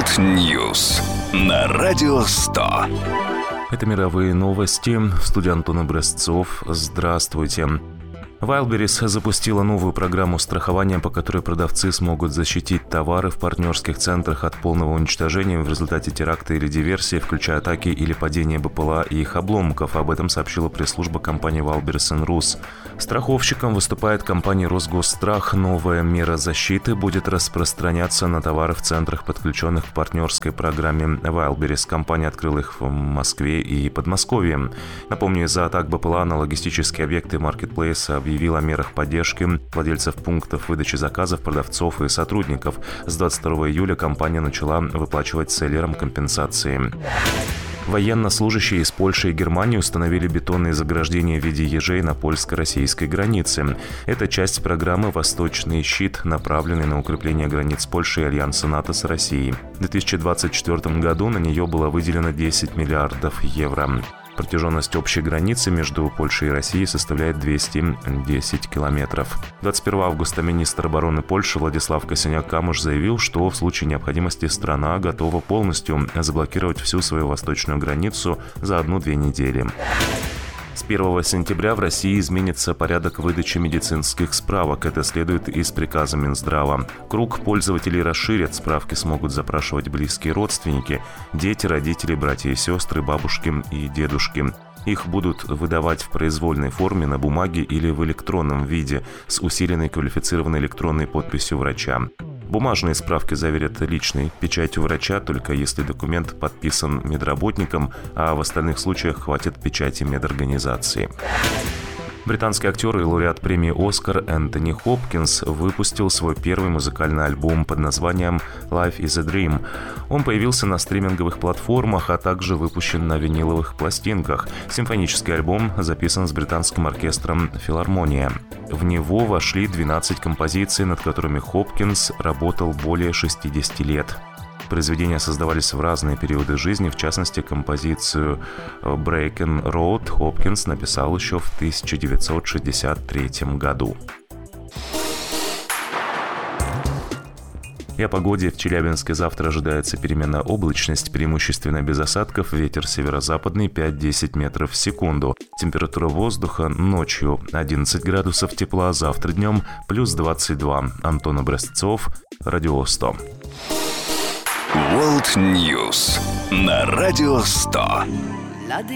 World News на Радио 100. Это мировые новости. В студии Антон Образцов. Здравствуйте. Wildberries запустила новую программу страхования, по которой продавцы смогут защитить товары в партнерских центрах от полного уничтожения в результате теракта или диверсии, включая атаки или падение БПЛА и их обломков. Об этом сообщила пресс-служба компании Wildberries Rus. Страховщиком выступает компания Росгосстрах. Новая мера защиты будет распространяться на товары в центрах, подключенных к партнерской программе Wildberries. Компания открыла их в Москве и Подмосковье. Напомню, из-за атак БПЛА на логистические объекты маркетплейса объявил о мерах поддержки владельцев пунктов выдачи заказов, продавцов и сотрудников. С 22 июля компания начала выплачивать селлерам компенсации. Военнослужащие из Польши и Германии установили бетонные заграждения в виде ежей на польско-российской границе. Это часть программы «Восточный щит», направленной на укрепление границ Польши и Альянса НАТО с Россией. В 2024 году на нее было выделено 10 миллиардов евро. Протяженность общей границы между Польшей и Россией составляет 210 километров. 21 августа министр обороны Польши Владислав Косиняк-Камыш заявил, что в случае необходимости страна готова полностью заблокировать всю свою восточную границу за 1-2 недели. С 1 сентября в России изменится порядок выдачи медицинских справок. Это следует из приказа Минздрава. Круг пользователей расширят. Справки смогут запрашивать близкие родственники, дети, родители, братья и сестры, бабушки и дедушки. Их будут выдавать в произвольной форме на бумаге или в электронном виде с усиленной квалифицированной электронной подписью врача. Бумажные справки заверят личной печатью врача, только если документ подписан медработником, а в остальных случаях хватит печати медорганизации. Британский актер и лауреат премии «Оскар» Энтони Хопкинс выпустил свой первый музыкальный альбом под названием «Life is a Dream». Он появился на стриминговых платформах, а также выпущен на виниловых пластинках. Симфонический альбом записан с британским оркестром «Филармония». В него вошли 12 композиций, над которыми Хопкинс работал более 60 лет. Произведения создавались в разные периоды жизни, в частности, композицию «Breaking Road» Хопкинс написал еще в 1963 году. И о погоде. В Челябинске завтра ожидается переменная облачность, преимущественно без осадков, ветер северо-западный 5-10 метров в секунду. Температура воздуха ночью 11 градусов тепла, завтра днем плюс 22. Антон Образцов, Радио 100. World News на Радио 100.